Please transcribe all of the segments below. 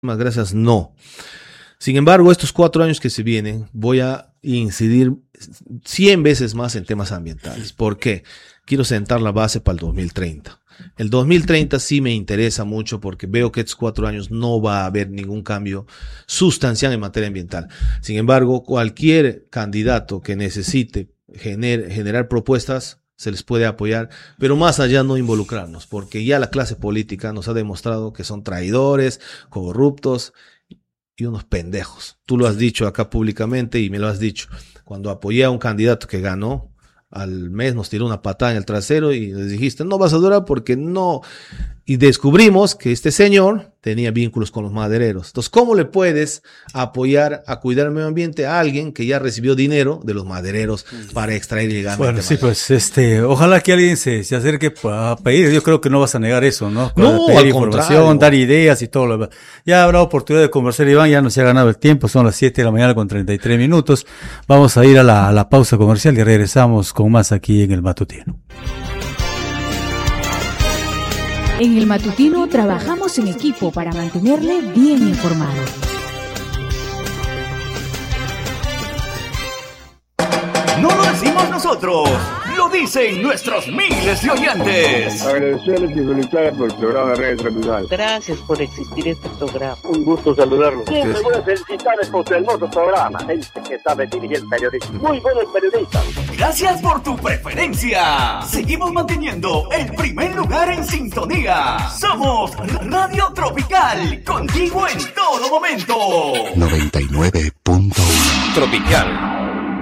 gracias, no. Sin embargo, estos 4 años que se vienen, voy a incidir 100 veces más en temas ambientales. ¿Por qué? Quiero sentar la base para el 2030. El 2030 sí me interesa mucho porque veo que estos 4 años no va a haber ningún cambio sustancial en materia ambiental. Sin embargo, cualquier candidato que necesite generar propuestas, se les puede apoyar, pero más allá no involucrarnos, porque ya la clase política nos ha demostrado que son traidores, corruptos y unos pendejos. Tú lo has dicho acá públicamente y me lo has dicho. Cuando apoyé a un candidato que ganó, al mes nos tiró una patada en el trasero y les dijiste, no vas a durar porque no. Y descubrimos que este señor tenía vínculos con los madereros. Entonces, ¿cómo le puedes apoyar a cuidar el medio ambiente a alguien que ya recibió dinero de los madereros para extraer ilegalmente? Bueno, sí, pues, ojalá que alguien se acerque a pedir. Yo creo que no vas a negar eso, ¿no? Para no, pedir al información, contrario. dar ideas y todo lo demás. Ya habrá oportunidad de conversar, Iván, ya nos ha ganado el tiempo, son las 7 de la mañana con 33 minutos. Vamos a ir a la pausa comercial y regresamos con más aquí en El Matutino. En El Matutino trabajamos en equipo para mantenerle bien informado. No lo decimos nosotros, lo dicen nuestros miles de oyentes. Agradecerles y felicitarles por el programa de Radio Tropical. Gracias por existir este programa. Un gusto saludarlos. Siempre voy a felicitarles por su hermoso programa. Gente que sabe dirigir el periodismo. Muy buenos periodistas. Gracias por tu preferencia. Seguimos manteniendo el primer lugar en sintonía. Somos Radio Tropical, contigo en todo momento. 99.1 Tropical.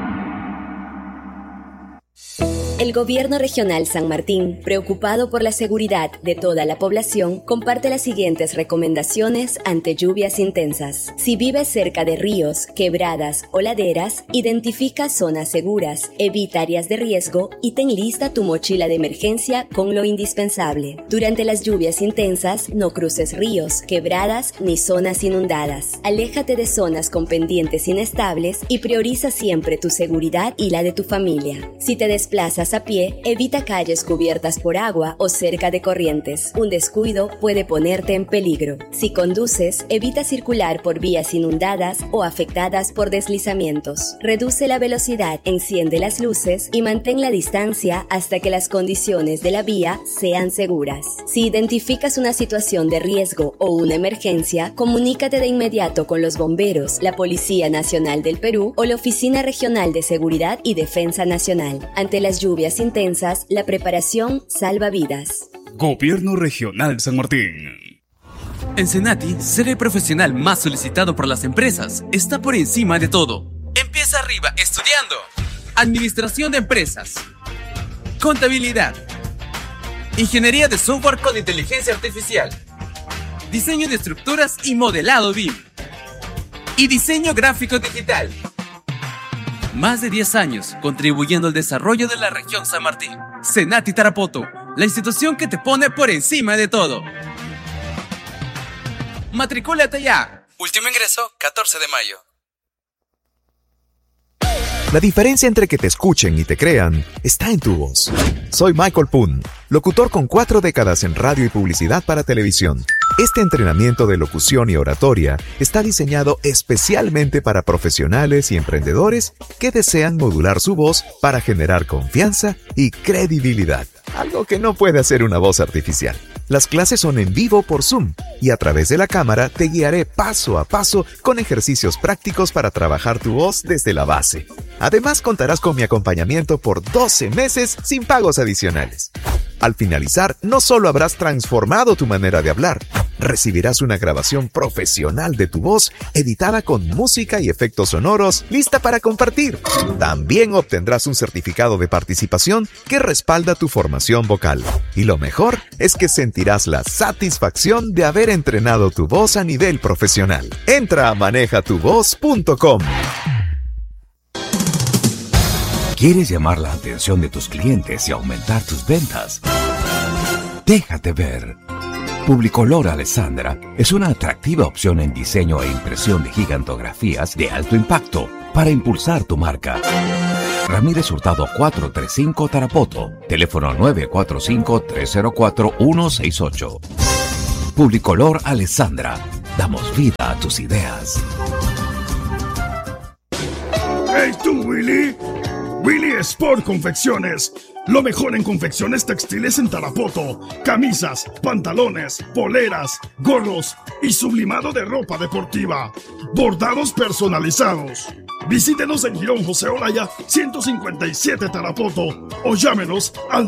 El Gobierno Regional San Martín, preocupado por la seguridad de toda la población, comparte las siguientes recomendaciones ante lluvias intensas. Si vives cerca de ríos, quebradas o laderas, identifica zonas seguras, evita áreas de riesgo y ten lista tu mochila de emergencia con lo indispensable. Durante las lluvias intensas, no cruces ríos, quebradas ni zonas inundadas. Aléjate de zonas con pendientes inestables y prioriza siempre tu seguridad y la de tu familia. Si te desplazas a pie, evita calles cubiertas por agua o cerca de corrientes. Un descuido puede ponerte en peligro. Si conduces, evita circular por vías inundadas o afectadas por deslizamientos. Reduce la velocidad, enciende las luces y mantén la distancia hasta que las condiciones de la vía sean seguras. Si identificas una situación de riesgo o una emergencia, comunícate de inmediato con los bomberos, la Policía Nacional del Perú o la Oficina Regional de Seguridad y Defensa Nacional. Ante las lluvias intensas, la preparación salva vidas. Gobierno Regional San Martín. En Senati, ser el profesional más solicitado por las empresas está por encima de todo. Empieza arriba estudiando Administración de Empresas, Contabilidad, Ingeniería de Software con Inteligencia Artificial, Diseño de Estructuras y Modelado BIM y Diseño Gráfico Digital. Más de 10 años contribuyendo al desarrollo de la región San Martín. Senati Tarapoto, la institución que te pone por encima de todo. Matricúlate ya. Último ingreso, 14 de mayo. La diferencia entre que te escuchen y te crean está en tu voz. Soy Michael Poon, locutor con 4 décadas en radio y publicidad para televisión. Este entrenamiento de locución y oratoria está diseñado especialmente para profesionales y emprendedores que desean modular su voz para generar confianza y credibilidad, algo que no puede hacer una voz artificial. Las clases son en vivo por Zoom y a través de la cámara te guiaré paso a paso con ejercicios prácticos para trabajar tu voz desde la base. Además, contarás con mi acompañamiento por 12 meses sin pagos adicionales. Al finalizar, no solo habrás transformado tu manera de hablar, recibirás una grabación profesional de tu voz, editada con música y efectos sonoros, lista para compartir. También obtendrás un certificado de participación que respalda tu formación vocal. Y lo mejor es que sentirás la satisfacción de haber entrenado tu voz a nivel profesional. Entra a manejatuvoz.com. ¿Quieres llamar la atención de tus clientes y aumentar tus ventas? Déjate ver. Publicolor Alessandra es una atractiva opción en diseño e impresión de gigantografías de alto impacto para impulsar tu marca. Ramírez Hurtado 435 Tarapoto, teléfono 945-304-168. Publicolor Alessandra, Damos vida a tus ideas. ¡Hey tú, Willy! Willy Sport Confecciones. Lo mejor en confecciones textiles en Tarapoto. Camisas, pantalones, poleras, gorros y sublimado de ropa deportiva. Bordados personalizados. Visítenos en Girón José Olaya 157 Tarapoto o llámenos al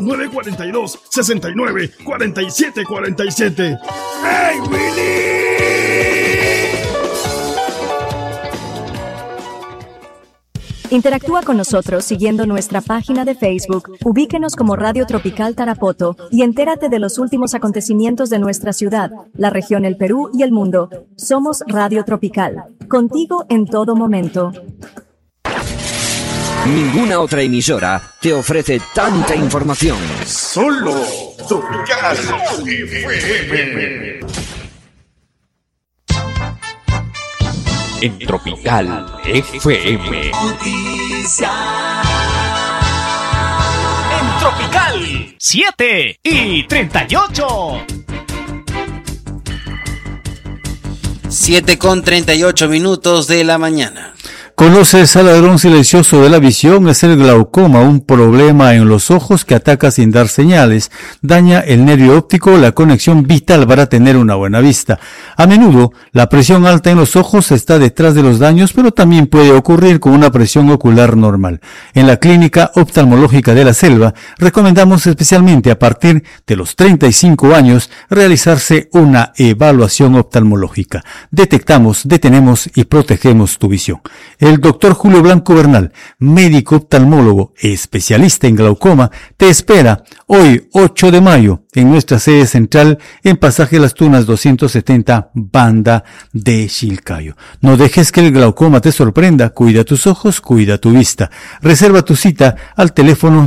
942-69-4747. ¡Hey, Willy! Interactúa con nosotros siguiendo nuestra página de Facebook, ubíquenos como Radio Tropical Tarapoto y entérate de los últimos acontecimientos de nuestra ciudad, la región, el Perú y el mundo. Somos Radio Tropical, contigo en todo momento. Ninguna otra emisora te ofrece tanta información. Solo Tropical FM. En Tropical FM. En Tropical 7:38. 7:38 de la mañana. ¿Conoces al ladrón silencioso de la visión? Es el glaucoma, un problema en los ojos que ataca sin dar señales, daña el nervio óptico, la conexión vital para tener una buena vista. A menudo, la presión alta en los ojos está detrás de los daños, pero también puede ocurrir con una presión ocular normal. En la Clínica Oftalmológica de la Selva, recomendamos especialmente a partir de los 35 años realizarse una evaluación oftalmológica. Detectamos, detenemos y protegemos tu visión. El doctor Julio Blanco Bernal, médico oftalmólogo, especialista en glaucoma, te espera hoy 8 de mayo en nuestra sede central en Pasaje Las Tunas 270, Banda de Chilcayo. No dejes que el glaucoma te sorprenda, cuida tus ojos, cuida tu vista. Reserva tu cita al teléfono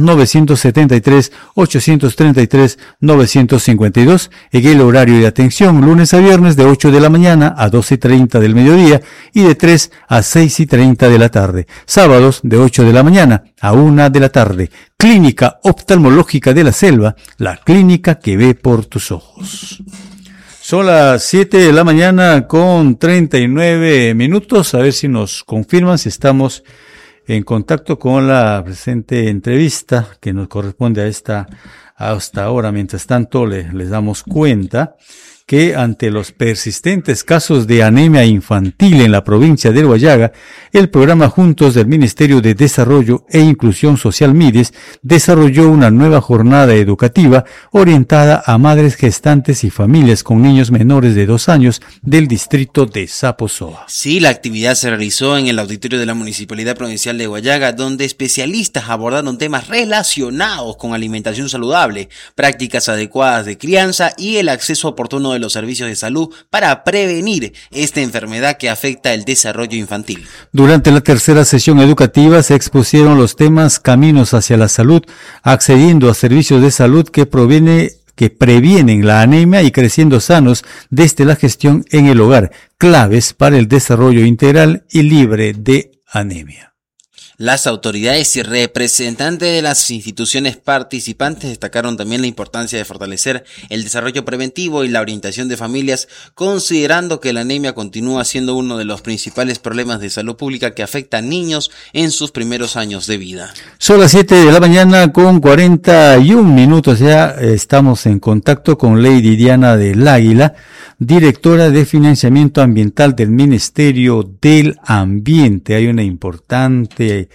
973-833-952 en el horario de atención lunes a viernes de 8 de la mañana a 12:30 del mediodía y de 3 a 6:30 de la tarde. Sábados de 8 de la mañana a 1 de la tarde. Clínica Oftalmológica de la Selva, la clínica que ve por tus ojos. Son las 7 de la mañana con 39 minutos. A ver si nos confirman si estamos en contacto con la presente entrevista que nos corresponde hasta ahora. Mientras tanto, les damos cuenta que ante los persistentes casos de anemia infantil en la provincia de Huallaga, el programa Juntos del Ministerio de Desarrollo e Inclusión Social MIDES desarrolló una nueva jornada educativa orientada a madres gestantes y familias con niños menores de 2 años del distrito de Saposoa. Sí, la actividad se realizó en el auditorio de la Municipalidad Provincial de Huallaga, donde especialistas abordaron temas relacionados con alimentación saludable, prácticas adecuadas de crianza y el acceso oportuno de los servicios de salud para prevenir esta enfermedad que afecta el desarrollo infantil. Durante la tercera sesión educativa se expusieron los temas Caminos hacia la salud, accediendo a servicios de salud que previenen la anemia y creciendo sanos desde la gestión en el hogar, claves para el desarrollo integral y libre de anemia. Las autoridades y representantes de las instituciones participantes destacaron también la importancia de fortalecer el desarrollo preventivo y la orientación de familias, considerando que la anemia continúa siendo uno de los principales problemas de salud pública que afecta a niños en sus primeros años de vida. Son las 7 de la mañana con 41 minutos. Ya estamos en contacto con Lady Diana del Águila, directora de Financiamiento Ambiental del Ministerio del Ambiente. Hay una importante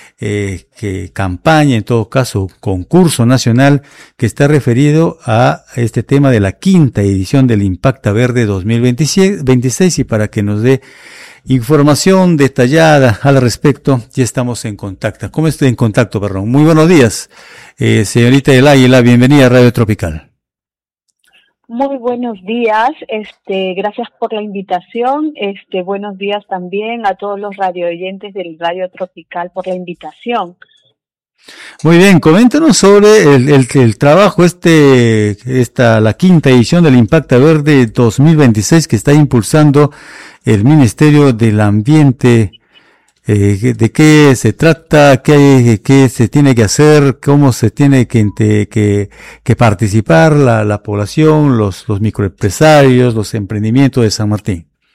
campaña, en todo caso concurso nacional, que está referido a este tema de la 5ª edición del Impacta Verde 2026, y para que nos dé información detallada al respecto, ya estamos en contacto. ¿Cómo estoy en contacto, perdón? Muy buenos días, señorita del Águila, bienvenida a Radio Tropical. Muy buenos días, gracias por la invitación, buenos días también a todos los radioyentes del Radio Tropical por la invitación. Muy bien, coméntanos sobre el trabajo, la 5ª edición del Impacta Verde 2026 que está impulsando el Ministerio del Ambiente. ¿De qué se trata? ¿Qué se tiene que hacer? ¿Cómo se tiene que participar la población, los microempresarios, los emprendimientos de San Martín?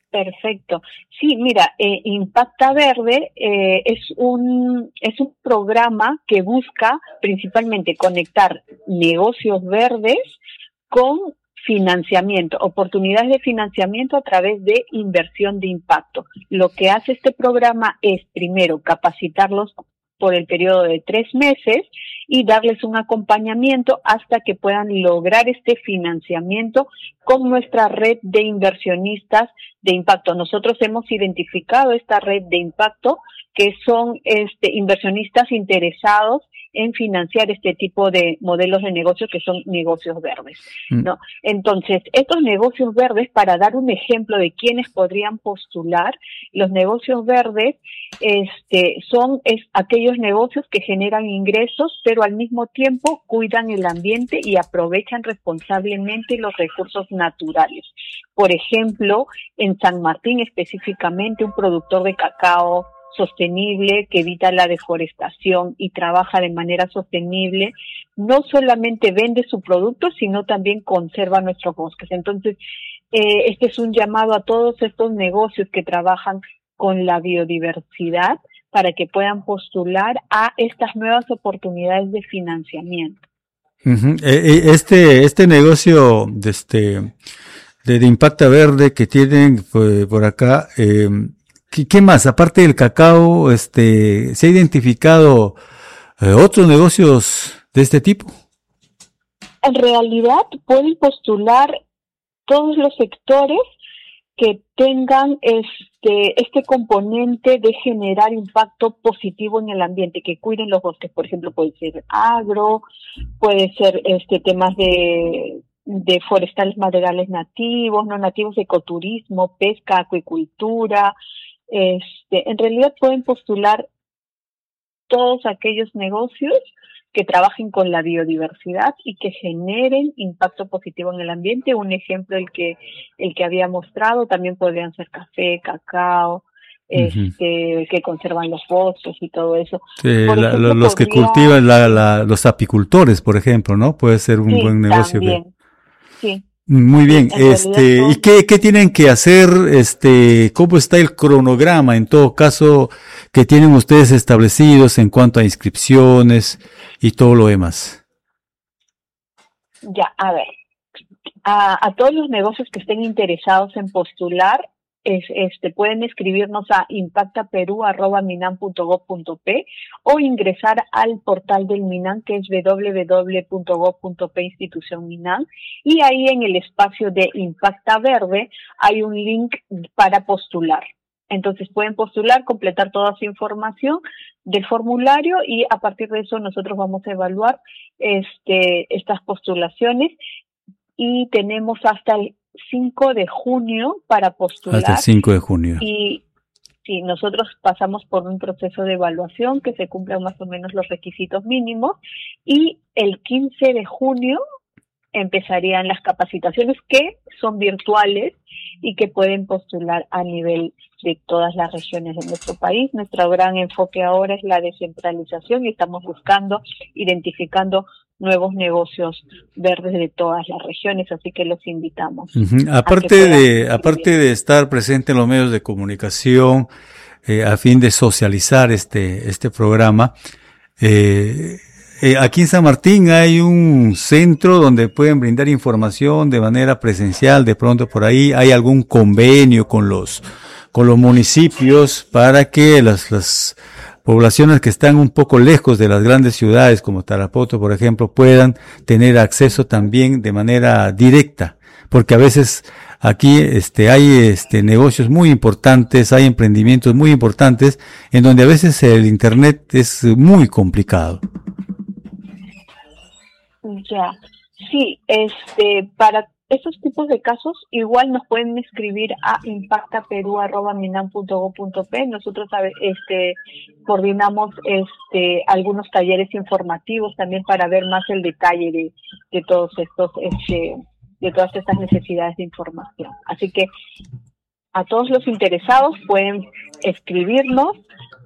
Perfecto. Sí, mira, Impacta Verde es un programa que busca principalmente conectar negocios verdes con financiamiento, oportunidades de financiamiento a través de inversión de impacto. Lo que hace este programa es, primero, capacitarlos por el periodo de 3 meses y darles un acompañamiento hasta que puedan lograr este financiamiento con nuestra red de inversionistas de impacto. Nosotros hemos identificado esta red de impacto que son inversionistas interesados en financiar este tipo de modelos de negocio que son negocios verdes, ¿no? Entonces, estos negocios verdes, para dar un ejemplo de quiénes podrían postular, los negocios verdes son aquellos negocios que generan ingresos, pero al mismo tiempo cuidan el ambiente y aprovechan responsablemente los recursos naturales. Por ejemplo, en San Martín específicamente, un productor de cacao sostenible que evita la deforestación y trabaja de manera sostenible, no solamente vende su producto, sino también conserva nuestros bosques. Entonces, este es un llamado a todos estos negocios que trabajan con la biodiversidad para que puedan postular a estas nuevas oportunidades de financiamiento. Este negocio de Impacta Verde que tienen por acá, ¿qué más? Aparte del cacao, ¿se ha identificado otros negocios de este tipo? En realidad pueden postular todos los sectores que tengan este componente de generar impacto positivo en el ambiente, que cuiden los bosques. Por ejemplo, puede ser agro, puede ser temas de forestales maderables nativos, no nativos, ecoturismo, pesca, acuicultura. En realidad pueden postular todos aquellos negocios que trabajen con la biodiversidad y que generen impacto positivo en el ambiente. Un ejemplo, el que había mostrado, también podrían ser café, cacao, que conservan los bosques y todo eso. Sí, los que cultivan los apicultores, por ejemplo, ¿no? Puede ser un buen negocio. También. Sí. Muy bien, ¿y qué tienen que hacer? ¿Cómo está el cronograma en todo caso que tienen ustedes establecidos en cuanto a inscripciones y todo lo demás? Ya, a ver, a todos los negocios que estén interesados en postular, pueden escribirnos a impactaperu@minan.gov.p o ingresar al portal del Minan, que es www.gov.p institución Minan, y ahí en el espacio de Impacta Verde hay un link para postular. Entonces pueden postular, completar toda su información del formulario y a partir de eso nosotros vamos a evaluar estas postulaciones y tenemos hasta el 5 de junio para postular. Hasta el 5 de junio. Y sí, nosotros pasamos por un proceso de evaluación que se cumplan más o menos los requisitos mínimos y el 15 de junio empezarían las capacitaciones que son virtuales y que pueden postular a nivel de todas las regiones de nuestro país. Nuestro gran enfoque ahora es la descentralización y estamos identificando nuevos negocios verdes de todas las regiones, así que los invitamos. Aparte de estar presente en los medios de comunicación, a fin de socializar este programa, aquí en San Martín hay un centro donde pueden brindar información de manera presencial. De pronto por ahí hay algún convenio con los municipios para que las poblaciones que están un poco lejos de las grandes ciudades como Tarapoto, por ejemplo, puedan tener acceso también de manera directa, porque a veces aquí hay negocios muy importantes, hay emprendimientos muy importantes en donde a veces el internet es muy complicado. Ya, sí, para estos tipos de casos igual nos pueden escribir a impactaperu@minan.gov.p. Nosotros coordinamos algunos talleres informativos también para ver más el detalle de todos estos de todas estas necesidades de información. Así que a todos los interesados pueden escribirnos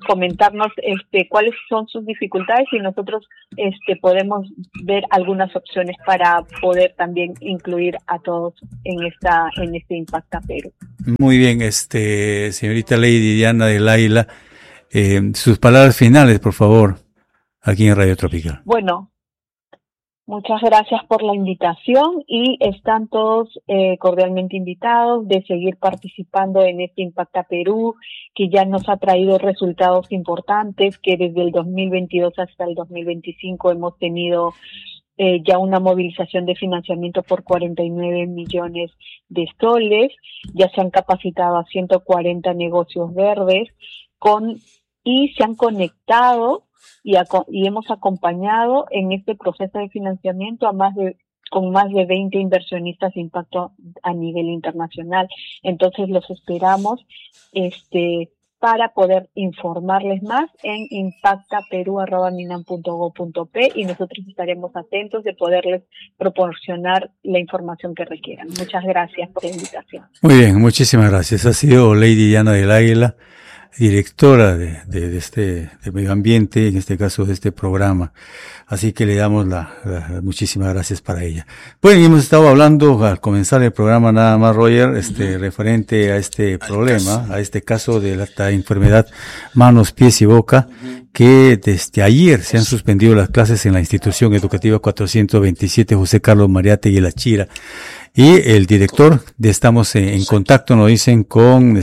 comentarnos cuáles son sus dificultades y nosotros podemos ver algunas opciones para poder también incluir a todos en este Impacta Perú. Muy bien, señorita Lady Diana del Águila, sus palabras finales, por favor, aquí en Radio Tropical. Bueno, muchas gracias por la invitación y están todos cordialmente invitados de seguir participando en este Impacta Perú, que ya nos ha traído resultados importantes, que desde el 2022 hasta el 2025 hemos tenido ya una movilización de financiamiento por 49 millones de soles, ya se han capacitado a 140 negocios verdes y se han conectado y hemos acompañado en este proceso de financiamiento con más de 20 inversionistas de impacto a nivel internacional. Entonces los esperamos para poder informarles más en impactaperu@minam.go.p y nosotros estaremos atentos de poderles proporcionar la información que requieran. Muchas gracias por la invitación. Muy bien, muchísimas gracias. Ha sido Lady Diana del Águila, directora de medio ambiente, en este caso de este programa. Así que le damos muchísimas gracias para ella. Bueno, hemos estado hablando al comenzar el programa nada más, Roger, referente a este problema, a este caso de la enfermedad manos, pies y boca, que desde ayer se han suspendido las clases en la institución educativa 427 José Carlos Mariátegui La Chira. Y el director estamos en contacto, nos dicen, con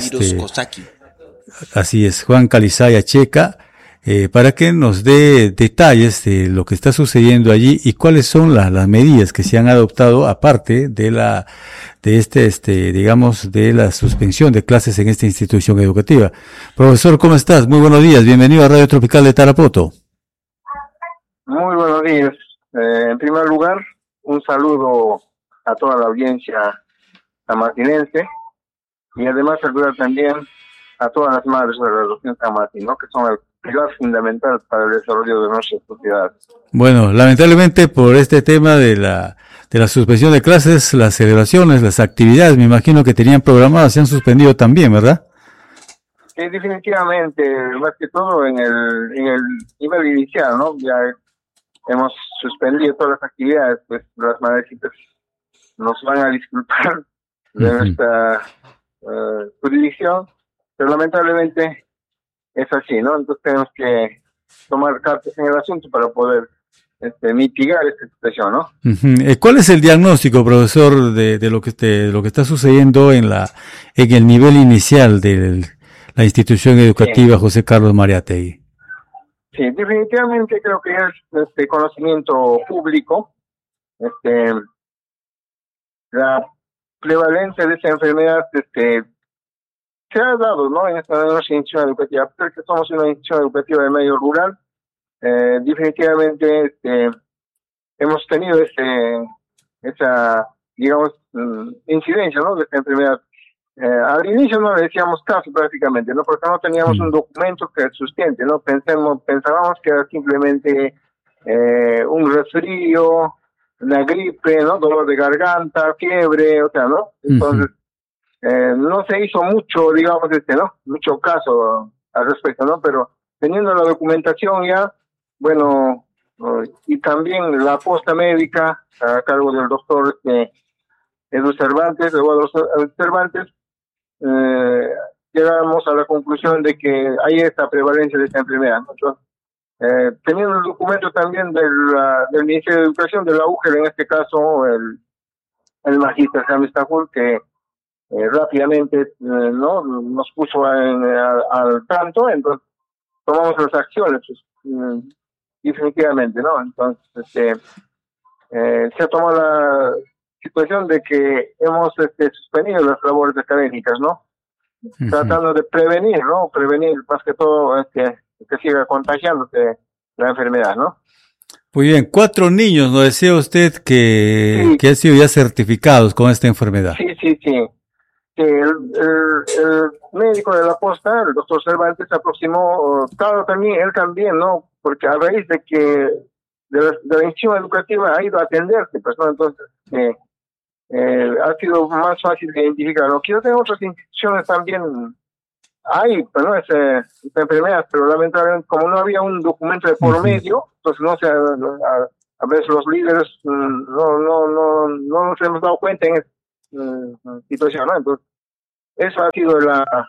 así es, Juan Calizaya Checa, para que nos dé detalles de lo que está sucediendo allí y cuáles son las medidas que se han adoptado aparte de la suspensión de clases en esta institución educativa. Profesor, ¿cómo estás? Muy buenos días, bienvenido a Radio Tropical de Tarapoto. Muy buenos días. En primer lugar, un saludo a toda la audiencia sanmartinense y además saludar también a todas las madres de la región San Martín, ¿no? Que son el pilar fundamental para el desarrollo de nuestra sociedad. Bueno, lamentablemente por este tema de la suspensión de clases, las celebraciones, las actividades, me imagino que tenían programadas, se han suspendido también, ¿verdad? Sí, definitivamente, más que todo en el nivel inicial, ¿no? Ya hemos suspendido todas las actividades, pues las madrecitas nos van a disculpar de nuestra jurisdicción, pero lamentablemente es así, ¿no? Entonces tenemos que tomar cartas en el asunto para poder mitigar esta situación, ¿no? ¿Cuál es el diagnóstico, profesor, de lo que está sucediendo en el nivel inicial de la institución educativa José Carlos Mariátegui? Sí, definitivamente creo que es conocimiento público, la prevalencia de esta enfermedad se ha dado, ¿no? En nuestra institución educativa, porque somos una institución educativa de medio rural, definitivamente hemos tenido esa, digamos, incidencia, ¿no? De esta enfermedad. Al inicio no le decíamos caso prácticamente, ¿no? Porque no teníamos un documento que sustente, ¿no? Pensábamos que era simplemente un resfrío, una gripe, ¿no? Dolor de garganta, fiebre, o sea, ¿no? Entonces, no se hizo mucho, digamos, ¿no? Mucho caso al respecto, ¿no? Pero teniendo la documentación ya, bueno, y también la posta médica a cargo del doctor Eduardo Cervantes, llegamos a la conclusión de que hay esta prevalencia de esta enfermedad. Entonces, teniendo el documento también del Ministerio de Educación, de la UGEL, en este caso, el magíster James Tajul, que rápidamente no nos puso al tanto, entonces tomamos las acciones, definitivamente, ¿no? Entonces, se tomó la situación de que hemos suspendido las labores académicas, ¿no? Tratando de prevenir, ¿no? Prevenir más que todo que siga contagiándose la enfermedad, ¿no? Muy bien, 4 niños, ¿no decía usted que han sido ya certificados con esta enfermedad? Sí. El médico de la posta, el doctor Cervantes, se aproximó, claro, él también, ¿no? Porque a raíz de que de la institución educativa ha ido a atenderse, pues, ¿no? Entonces, ha sido más fácil de identificarlo. Quizás en otras instituciones también hay esa enfermedad, pero lamentablemente como no había un documento de por medio, entonces no sé, a veces los líderes no nos hemos dado cuenta en esta situación, ¿no? Entonces eso ha sido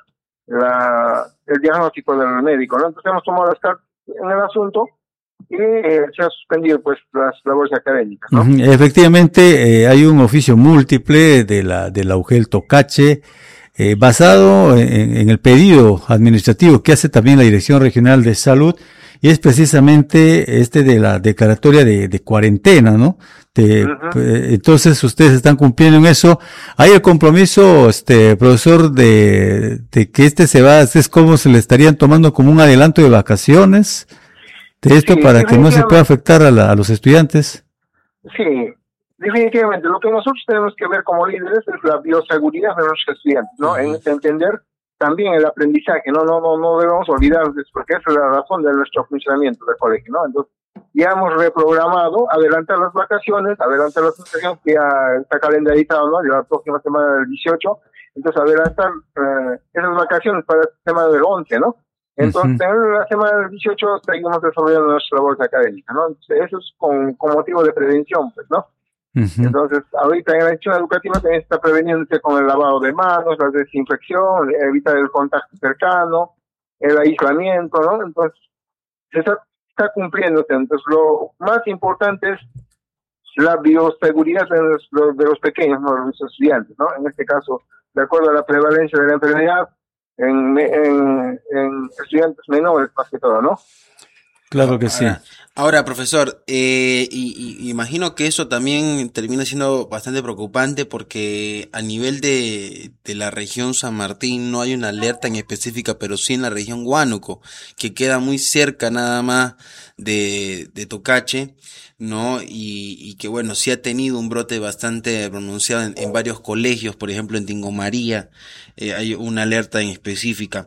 el diagnóstico del médico, ¿no? Entonces hemos tomado las cartas en el asunto y se ha suspendido pues las labores académicas, ¿no? Efectivamente, hay un oficio múltiple de la UGEL Tocache, basado en el pedido administrativo que hace también la Dirección Regional de Salud, y es precisamente de la declaratoria de cuarentena, ¿no? Entonces ustedes están cumpliendo en eso. Hay el compromiso, profesor, de que se va, es como se le estarían tomando como un adelanto de vacaciones de esto, sí, para que no se pueda afectar a los estudiantes. Sí, definitivamente. Lo que nosotros tenemos que ver como líderes es la bioseguridad de los estudiantes, ¿no? En entender también el aprendizaje, no debemos olvidarnos, porque esa es la razón de nuestro funcionamiento del colegio, ¿no? Entonces, ya hemos reprogramado adelantar las vacaciones que ya está calendarizado, ¿no? La próxima semana del 18, entonces adelantar esas vacaciones para la semana del 11, ¿no? Entonces, en la semana del 18 seguimos desarrollando nuestra labor académica, ¿no? Entonces, eso es con motivo de prevención, pues, ¿no? Entonces, ahorita en la institución educativa también está preveniéndose con el lavado de manos, la desinfección, evitar el contacto cercano, el aislamiento, ¿no? Entonces, se está cumpliéndose. Entonces, lo más importante es la bioseguridad de los pequeños, ¿no? De los estudiantes, ¿no? En este caso, de acuerdo a la prevalencia de la enfermedad en estudiantes menores, más que todo, ¿no? Claro que sí. Ahora, profesor, y imagino que eso también termina siendo bastante preocupante, porque a nivel de la región San Martín no hay una alerta en específica, pero sí en la región Huánuco, que queda muy cerca nada más de Tocache, ¿no? Y que bueno, sí ha tenido un brote bastante pronunciado en varios colegios, por ejemplo en Tingo María, hay una alerta en específica.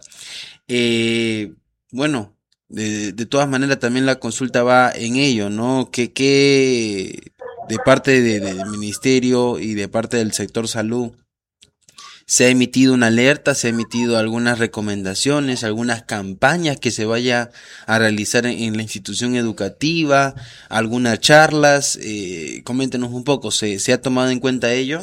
Bueno, de todas maneras también la consulta va en ello, ¿no? Que de parte del ministerio y de parte del sector salud se ha emitido una alerta, se ha emitido algunas recomendaciones, algunas campañas que se vaya a realizar en la institución educativa, algunas charlas, coméntenos un poco, ¿se ha tomado en cuenta ello?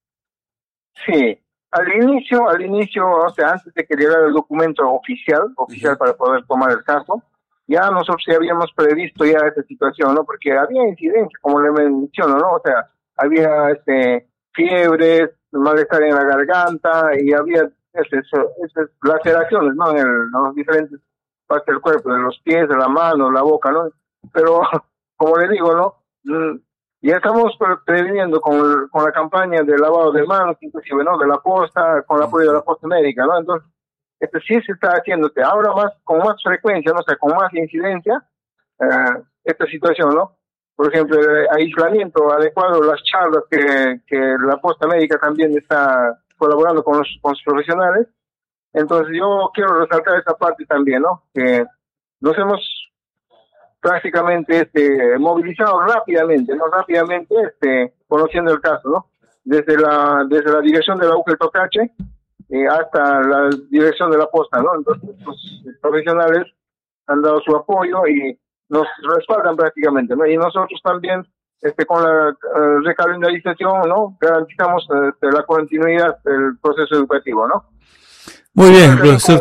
Sí, al inicio, o sea, antes de que llegara el documento oficial para poder tomar el caso, ya nosotros ya habíamos previsto ya esta situación, ¿no? Porque había incidencias, como le menciono, ¿no? O sea, había fiebres, malestar en la garganta, y había esas laceraciones, ¿no? En los diferentes partes del cuerpo, de los pies, de la mano, la boca, ¿no? Pero, como le digo, ¿no? Ya estamos previniendo con la campaña de lavado de manos, inclusive, ¿no? De la posta, con el apoyo de la posta médica, ¿no? Entonces, sí se está haciéndose ahora con más frecuencia, ¿no? O sea, con más incidencia, esta situación, ¿no? Por ejemplo, el aislamiento adecuado, las charlas que la posta médica también está colaborando con los profesionales. Entonces, yo quiero resaltar esa parte también, ¿no? Que nos hemos prácticamente movilizado rápidamente, conociendo el caso, ¿no? Desde la dirección de la UGEL Tocache hasta la dirección de la posta, ¿no? Entonces los profesionales han dado su apoyo y nos respaldan prácticamente, ¿no? Y nosotros también con la recalendarización, ¿no? Garantizamos la continuidad del proceso educativo, ¿no? Muy bien, profesor.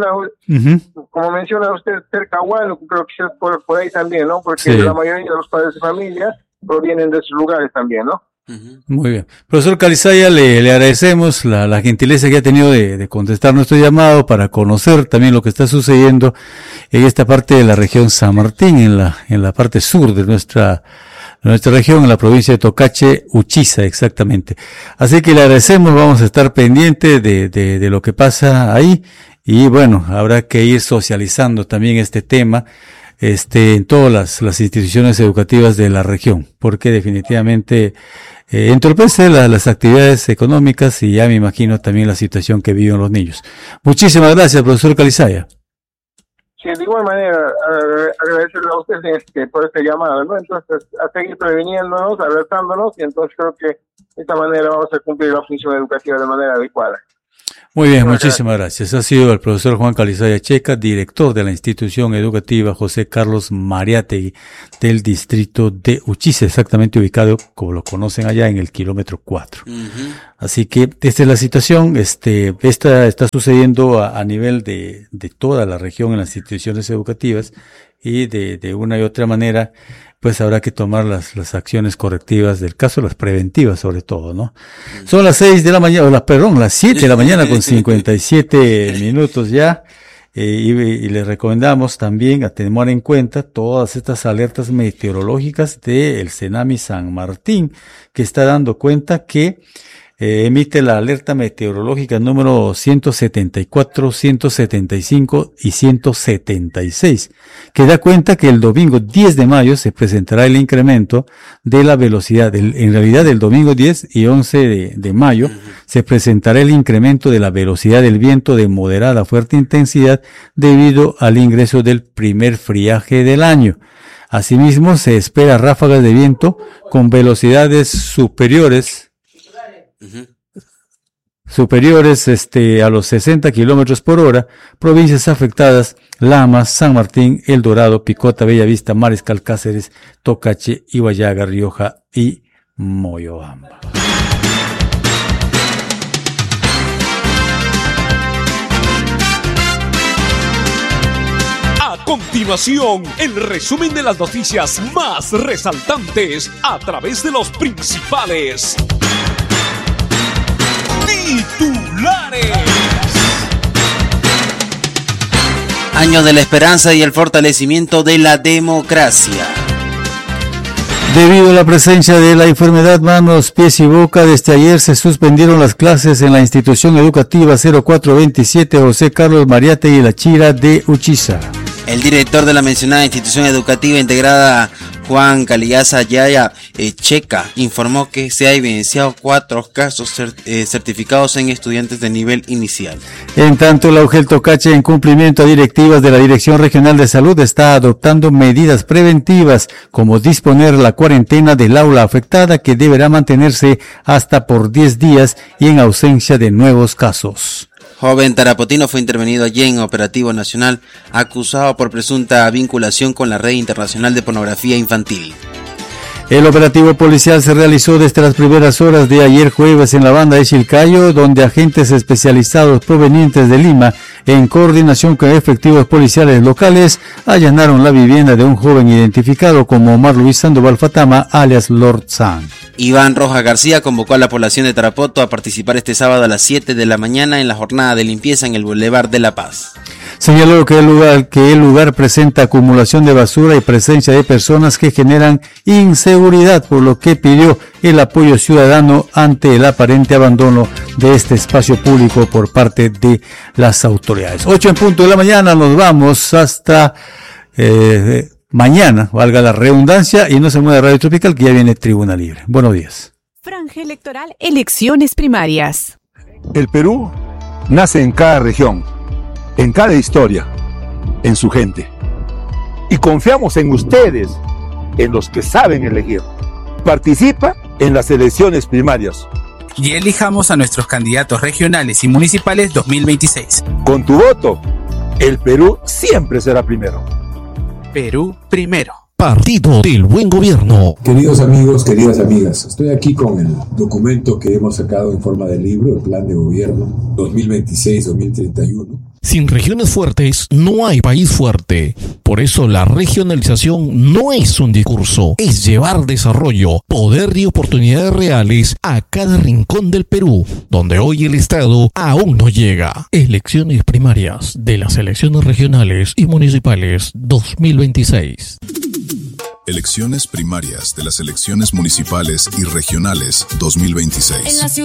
Como menciona usted, cerca a Huánuco, creo que es por ahí también, ¿no? Porque sí, la mayoría de los padres de familia provienen de esos lugares también, ¿no? Muy bien. Profesor Calizaya, le agradecemos la gentileza que ha tenido de contestar nuestro llamado para conocer también lo que está sucediendo en esta parte de la región San Martín, en la parte sur de nuestra región, en la provincia de Tocache, Uchiza, exactamente. Así que le agradecemos, vamos a estar pendientes de lo que pasa ahí, y bueno, habrá que ir socializando también este tema en todas las instituciones educativas de la región, porque definitivamente entorpece las actividades económicas, y ya me imagino también la situación que viven los niños. Muchísimas gracias, profesor Calizaya. Sí, de igual manera, agradecerle a usted por este llamado, ¿no? Entonces, a seguir previniéndonos, alertándonos, y entonces creo que de esta manera vamos a cumplir la función educativa de manera adecuada. Muy bien, muchísimas gracias. Ha sido el profesor Juan Calizaya Checa, director de la institución educativa José Carlos Mariátegui del distrito de Uchisa, exactamente ubicado, como lo conocen allá, en el kilómetro 4. Así que esta es la situación. Esta está sucediendo a nivel de toda la región en las instituciones educativas, y de una y otra manera pues habrá que tomar las acciones correctivas del caso, las preventivas sobre todo, ¿no? Son las 6 de la mañana, las 7 de la mañana con 57 minutos ya, y les recomendamos también a tomar en cuenta todas estas alertas meteorológicas del Senami San Martín, que está dando cuenta que emite la alerta meteorológica número 174, 175 y 176, que da cuenta que el domingo 10 de mayo se presentará el incremento de la velocidad. En realidad, el domingo 10 y 11 de mayo se presentará el incremento de la velocidad del viento de moderada a fuerte intensidad debido al ingreso del primer friaje del año. Asimismo, se espera ráfagas de viento con velocidades superiores a los 60 kilómetros por hora, provincias afectadas: Lamas, San Martín, El Dorado, Picota, Bellavista, Mariscal, Cáceres, Tocache, Ihuallaga, Rioja y Moyobamba. A continuación, el resumen de las noticias más resaltantes a través de los principales titulares. Año de la esperanza y el fortalecimiento de la democracia. Debido a la presencia de la enfermedad manos, pies y boca, desde ayer se suspendieron las clases en la institución educativa 0427 José Carlos Mariátegui La Chira de Uchisa. El director de la mencionada institución educativa integrada, Juan Calizaya Checa, informó que se ha evidenciado 4 casos certificados en estudiantes de nivel inicial. En tanto, la UGEL Tocache, en cumplimiento a directivas de la Dirección Regional de Salud, está adoptando medidas preventivas, como disponer la cuarentena del aula afectada, que deberá mantenerse hasta por 10 días y en ausencia de nuevos casos. Joven tarapotino fue intervenido allí en operativo nacional, acusado por presunta vinculación con la red internacional de pornografía infantil. El operativo policial se realizó desde las primeras horas de ayer jueves en la banda de Chilcayo, donde agentes especializados provenientes de Lima, en coordinación con efectivos policiales locales, allanaron la vivienda de un joven identificado como Omar Luis Sandoval Fatama, alias Lord San. Iván Rojas García convocó a la población de Tarapoto a participar este sábado a las 7 de la mañana en la jornada de limpieza en el Boulevard de La Paz. Señaló que el lugar presenta acumulación de basura y presencia de personas que generan inseguridad, por lo que pidió el apoyo ciudadano ante el aparente abandono de este espacio público por parte de las autoridades. 8 en punto de la mañana, nos vamos hasta mañana, valga la redundancia, y no se mueve Radio Tropical, que ya viene Tribuna Libre. Buenos días. Franja electoral, elecciones primarias. El Perú nace en cada región, en cada historia, en su gente. Y confiamos en ustedes, en los que saben elegir. Participa en las elecciones primarias. Y elijamos a nuestros candidatos regionales y municipales 2026. Con tu voto, el Perú siempre será primero. Perú primero. Partido del Buen Gobierno. Queridos amigos, queridas amigas, estoy aquí con el documento que hemos sacado en forma de libro, el Plan de Gobierno 2026-2031. Sin regiones fuertes no hay país fuerte. Por eso la regionalización no es un discurso, es llevar desarrollo, poder y oportunidades reales a cada rincón del Perú, donde hoy el Estado aún no llega. Elecciones primarias de las elecciones regionales y municipales 2026. Elecciones primarias de las elecciones municipales y regionales 2026.